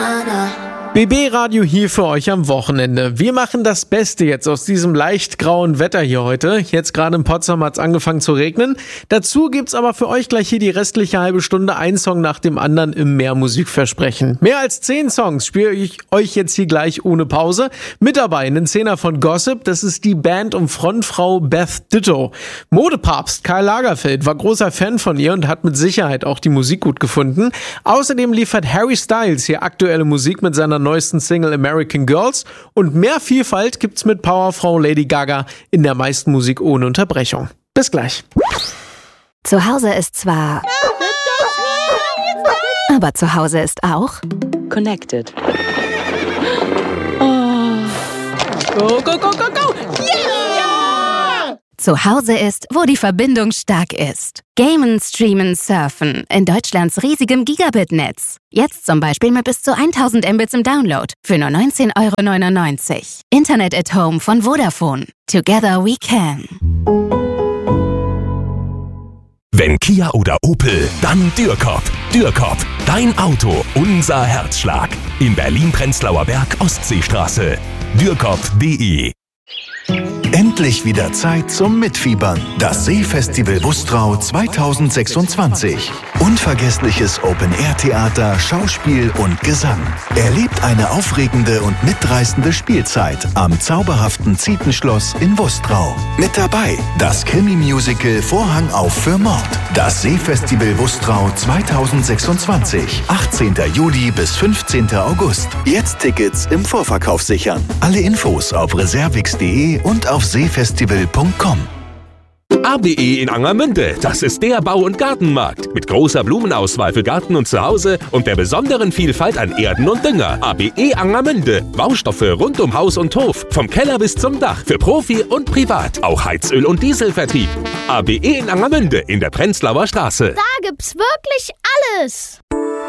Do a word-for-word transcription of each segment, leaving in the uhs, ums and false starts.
na, na. B B-Radio hier für euch am Wochenende. Wir machen das Beste jetzt aus diesem leicht grauen Wetter hier heute. Jetzt gerade in Potsdam hat es angefangen zu regnen. Dazu gibt's aber für euch gleich hier die restliche halbe Stunde ein Song nach dem anderen im Mehrmusikversprechen. Mehr als zehn Songs spiele ich euch jetzt hier gleich ohne Pause. Mit dabei ein Zehner von Gossip, das ist die Band um Frontfrau Beth Ditto. Modepapst Karl Lagerfeld war großer Fan von ihr und hat mit Sicherheit auch die Musik gut gefunden. Außerdem liefert Harry Styles hier aktuelle Musik mit seiner neuesten Single American Girls und mehr Vielfalt gibt's mit Powerfrau Lady Gaga in der meisten Musik ohne Unterbrechung. Bis gleich. Zu Hause ist zwar... aber zu Hause ist auch... Connected. Go, go, go, go, go! Yeah! Zu Hause ist, wo die Verbindung stark ist. Gamen, Streamen, Surfen in Deutschlands riesigem Gigabit-Netz. Jetzt zum Beispiel mit bis zu tausend Mbits im Download für nur neunzehn Euro neunundneunzig. Internet at Home von Vodafone. Together we can. Wenn Kia oder Opel, dann Dürrkop. Dürrkop, dein Auto, unser Herzschlag. In Berlin-Prenzlauer Berg, Ostseestraße. Dürrkop punkt de. Endlich wieder Zeit zum Mitfiebern. Das Seefestival Wustrau zweitausendsechsundzwanzig. Unvergessliches Open-Air-Theater, Schauspiel und Gesang. Erlebt eine aufregende und mitreißende Spielzeit am zauberhaften Zietenschloss in Wustrau. Mit dabei das Krimi-Musical Vorhang auf für Mord. Das Seefestival Wustrau zweitausendsechsundzwanzig. achtzehnten Juli bis fünfzehnten August. Jetzt Tickets im Vorverkauf sichern. Alle Infos auf reservix punkt de und auf seefestival punkt com. A B E in Angermünde, das ist der Bau- und Gartenmarkt. Mit großer Blumenauswahl für Garten und Zuhause und der besonderen Vielfalt an Erden und Dünger. A B E Angermünde, Baustoffe rund um Haus und Hof. Vom Keller bis zum Dach, für Profi und Privat. Auch Heizöl- und Dieselvertrieb. A B E in Angermünde in der Prenzlauer Straße. Da gibt's wirklich alles.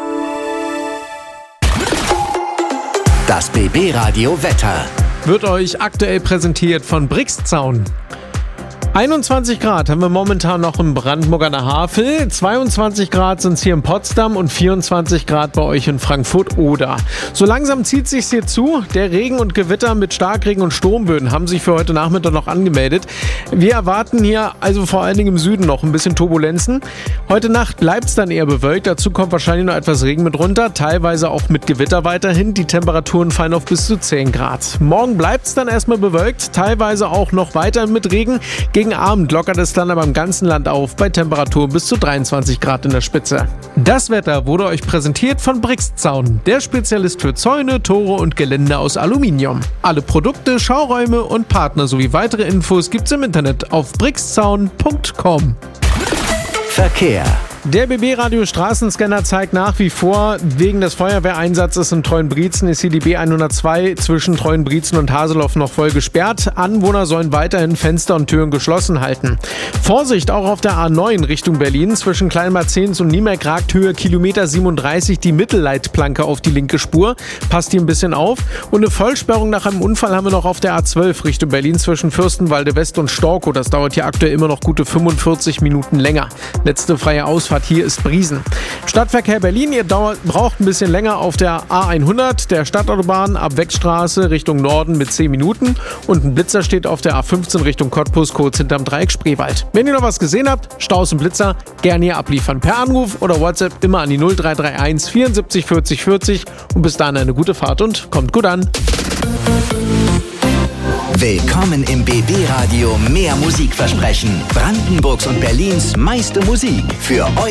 Das B B-Radio Wetter. Wird euch aktuell präsentiert von Brixzaun. einundzwanzig Grad haben wir momentan noch im Brandenburg an der Havel, zweiundzwanzig Grad sind es hier in Potsdam und vierundzwanzig Grad bei euch in Frankfurt-Oder. So langsam zieht sich's hier zu. Der Regen und Gewitter mit Starkregen und Sturmböen haben sich für heute Nachmittag noch angemeldet. Wir erwarten hier also vor allen Dingen im Süden noch ein bisschen Turbulenzen. Heute Nacht bleibt es dann eher bewölkt, dazu kommt wahrscheinlich noch etwas Regen mit runter, teilweise auch mit Gewitter weiterhin. Die Temperaturen fallen auf bis zu zehn Grad. Morgen bleibt es dann erstmal bewölkt, teilweise auch noch weiterhin mit Regen. Gegen Abend lockert es dann aber im ganzen Land auf bei Temperaturen bis zu dreiundzwanzig Grad in der Spitze. Das Wetter wurde euch präsentiert von Brixzaun, der Spezialist für Zäune, Tore und Geländer aus Aluminium. Alle Produkte, Schauräume und Partner sowie weitere Infos gibt's im Internet auf brixzaun punkt com. Verkehr. Der B B-Radio Straßenscanner zeigt nach wie vor, wegen des Feuerwehreinsatzes in Treuenbrietzen ist hier die B hundertzwei zwischen Treuenbrietzen und Haseloff noch voll gesperrt. Anwohner sollen weiterhin Fenster und Türen geschlossen halten. Vorsicht auch auf der A neun Richtung Berlin. Zwischen Kleinmarzens und Niemerk ragt Höhe Kilometer siebenunddreißig die Mittelleitplanke auf die linke Spur. Passt hier ein bisschen auf. Und eine Vollsperrung nach einem Unfall haben wir noch auf der A zwölf Richtung Berlin zwischen Fürstenwalde West und Storkow. Das dauert hier aktuell immer noch gute fünfundvierzig Minuten länger. Letzte freie Ausfahrt hier ist Briesen. Stadtverkehr Berlin, ihr dauert, braucht ein bisschen länger auf der A hundert, der Stadtautobahn ab Weckstraße Richtung Norden mit zehn Minuten und ein Blitzer steht auf der A fünfzehn Richtung Cottbus kurz hinterm Dreieck Spreewald. Wenn ihr noch was gesehen habt, Staus und Blitzer, gerne hier abliefern. Per Anruf oder WhatsApp immer an die null drei drei eins vierundsiebzig vierzig vierzig und bis dahin eine gute Fahrt und kommt gut an. Willkommen im B B-Radio Mehr Musikversprechen. Brandenburgs und Berlins meiste Musik für euch.